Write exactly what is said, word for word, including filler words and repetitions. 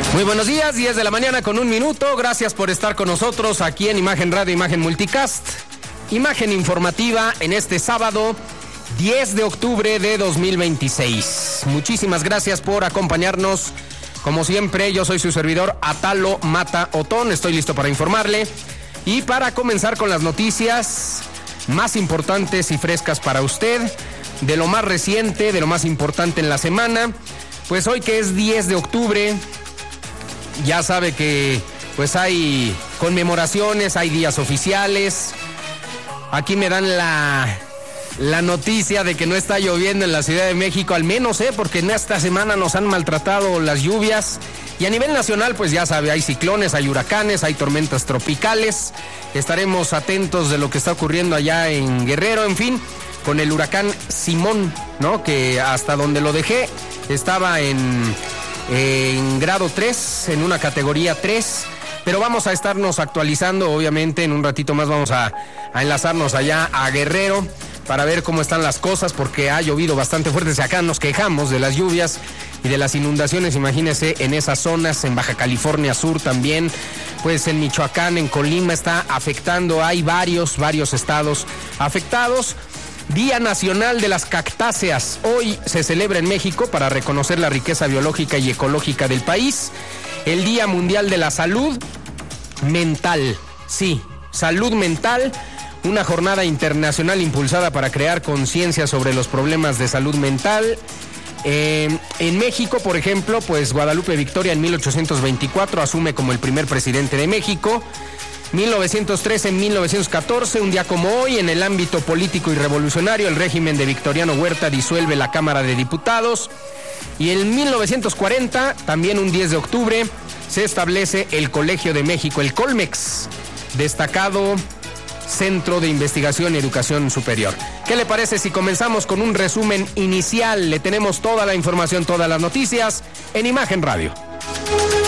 Muy buenos días, diez de la mañana con un minuto. Gracias por estar con nosotros aquí en Imagen Radio, Imagen Multicast. Imagen informativa en este sábado, diez de octubre de dos mil veintiséis. Muchísimas gracias por acompañarnos. Como siempre, yo soy su servidor Atalo Mata Otón. Estoy listo para informarle y para comenzar con las noticias más importantes y frescas para usted, de lo más reciente, de lo más importante en la semana. Pues hoy, que es diez de octubre, ya sabe que pues hay conmemoraciones, hay días oficiales. Aquí me dan la, la noticia de que no está lloviendo en la Ciudad de México, al menos, ¿eh? porque en esta semana nos han maltratado las lluvias. Y a nivel nacional, pues ya sabe, hay ciclones, hay huracanes, hay tormentas tropicales. Estaremos atentos de lo que está ocurriendo allá en Guerrero, en fin, con el huracán Simón, ¿no? Que hasta donde lo dejé estaba en, en grado tres, en una categoría tres. Pero vamos a estarnos actualizando, obviamente, en un ratito más vamos a, a enlazarnos allá a Guerrero para ver cómo están las cosas, porque ha llovido bastante fuerte. Si acá nos quejamos de las lluvias y de las inundaciones, imagínense en esas zonas, en Baja California Sur también, pues en Michoacán, en Colima está afectando, hay varios, varios estados afectados. Día Nacional de las Cactáceas, hoy se celebra en México para reconocer la riqueza biológica y ecológica del país. El Día Mundial de la Salud Mental, sí, salud mental, una jornada internacional impulsada para crear conciencia sobre los problemas de salud mental. Eh, en México, por ejemplo, pues Guadalupe Victoria en mil ochocientos veinticuatro asume como el primer presidente de México. mil novecientos trece, mil novecientos catorce, un día como hoy, en el ámbito político y revolucionario, el régimen de Victoriano Huerta disuelve la Cámara de Diputados. Y en mil novecientos cuarenta, también un diez de octubre, se establece el Colegio de México, el Colmex, destacado Centro de Investigación y Educación Superior. ¿Qué le parece si comenzamos con un resumen inicial? Le tenemos toda la información, todas las noticias en Imagen Radio.